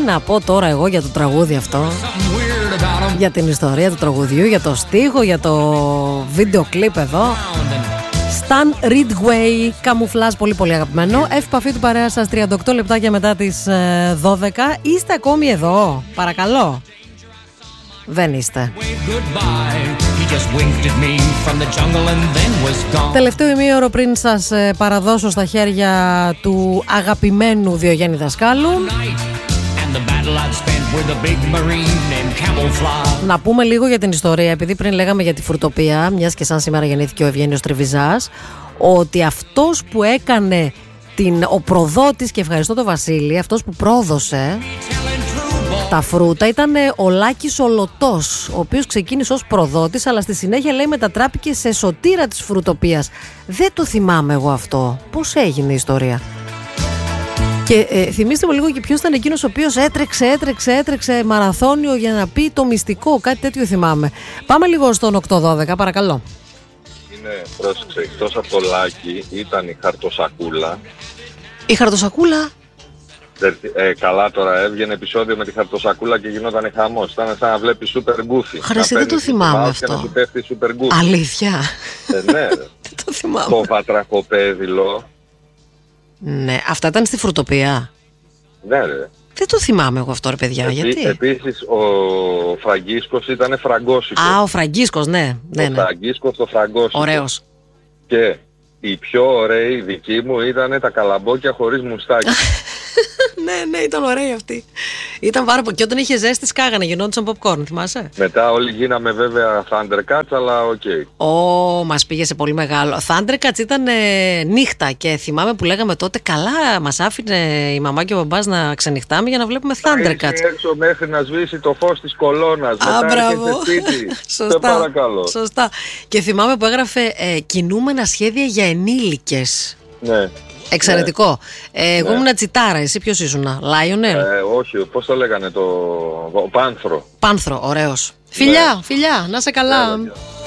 να πω τώρα εγώ για το τραγούδι αυτό, για την ιστορία του τραγουδιού, για το στίχο, για το βίντεο κλιπ εδώ. Stan Ridgway, καμουφλάζ πολύ πολύ αγαπημένο. Ευπαφή του παρέα σας 38 λεπτάκια μετά τις 12. Είστε ακόμη εδώ, παρακαλώ? Δεν είστε. Τελευταίο ημίωρο πριν σας παραδώσω στα χέρια του αγαπημένου Διογέννη Δασκάλου, να πούμε λίγο για την ιστορία, επειδή πριν λέγαμε για τη φρουτοπία, μιας και σαν σήμερα γεννήθηκε ο Ευγένιος Τριβιζάς, ότι αυτός που έκανε ο προδότης, και ευχαριστώ τον Βασίλη, αυτός που πρόδωσε τα φρούτα ήταν ο Λάκης ο Λωτός, ο οποίος ξεκίνησε ως προδότης, αλλά στη συνέχεια λέει μετατράπηκε σε σωτήρα της φρουτοπίας. Δεν το θυμάμαι εγώ αυτό. Πώς έγινε η ιστορία? Και θυμίστε μου λίγο και ποιος ήταν εκείνος ο οποίος έτρεξε μαραθώνιο για να πει το μυστικό, κάτι τέτοιο θυμάμαι. Πάμε λίγο στον 8-12, παρακαλώ. Είναι, πρόσεξε, εκτός από το Λάκη ήταν η Χαρτοσακούλα. Η Χαρτοσακούλα? Καλά, τώρα έβγαινε επεισόδιο με τη Χαρτοσακούλα και γινόταν χαμός. Ήταν σαν να βλέπει Super Goofy. Χρυσή, δεν το θυμάμαι αυτό. Και να σου πέφτει Super Goofy. Αλήθεια? Ναι. Δεν το θυμάμαι. Το βατραχοπέδιλο. Ναι, αυτά ήταν στη φρουτοπία. Ναι, ρε. Δεν το θυμάμαι εγώ αυτό, ρε παιδιά, γιατί? Επίσης ο Φραγκίσκος ήταν Φραγκόσικος. Α, ο Φραγκίσκος, ναι. Ο Φραγκίσκος, το Φραγκόσικο. Ωραίος. Και η πιο ωραία δική μου ήταν τα καλαμπόκια χωρίς μουστάκι. Ναι, ήταν ωραία αυτή. Ήταν πάρα πολύ. Και όταν είχε ζέστη, σκάγανε, γινόντουσαν popcorn, θυμάσαι? Μετά όλοι γίναμε βέβαια Thundercats, αλλά οκ. Μας πήγε σε πολύ μεγάλο. Thundercats ήταν νύχτα και θυμάμαι που λέγαμε τότε, καλά, μας άφηνε η μαμά και ο μπαμπάς να ξενυχτάμε για να βλέπουμε Thundercats. Έξω μέχρι να σβήσει το φως της κολόνας. Μετά έρχεται σπίτι. Σωστά. Παρακαλώ. Σωστά. Και θυμάμαι που έγραφε κινούμενα σχέδια για ενήλικες. Ναι. Εξαιρετικό. Εγώ ήμουν τσιτάρα, εσύ ποιος ήσουνα? Λάιονελ? Όχι, πώς το λέγανε, ο Πάνθρο. Πάνθρο, ωραίος. Φιλιά, να σε καλά.